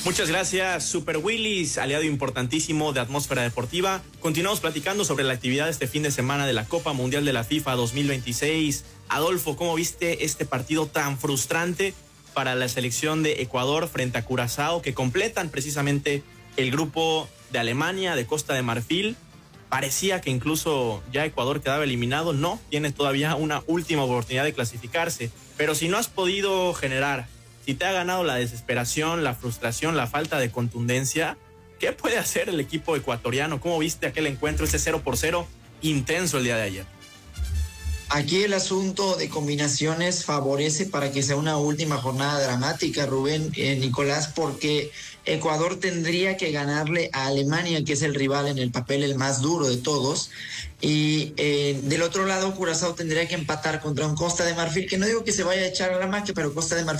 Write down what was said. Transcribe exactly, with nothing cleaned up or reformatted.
Muchas gracias, Super Willis, aliado importantísimo de Atmósfera Deportiva. Continuamos platicando sobre la actividad de este fin de semana de la Copa Mundial de la FIFA dos mil veintiséis. Adolfo, ¿cómo viste este partido tan frustrante para la selección de Ecuador frente a Curazao, que completan precisamente el grupo de Alemania, de Costa de Marfil? Parecía que incluso ya Ecuador quedaba eliminado. No, tiene todavía una última oportunidad de clasificarse. Pero si no has podido generar, si te ha ganado la desesperación, la frustración, la falta de contundencia, ¿qué puede hacer el equipo ecuatoriano? ¿Cómo viste aquel encuentro, ese cero por cero intenso el día de ayer? Aquí el asunto de combinaciones favorece para que sea una última jornada dramática, Rubén, eh, Nicolás, porque Ecuador tendría que ganarle a Alemania, que es el rival en el papel el más duro de todos, y eh, del otro lado Curazao tendría que empatar contra un Costa de Marfil, que no digo que se vaya a echar a la maca, pero Costa de Marfil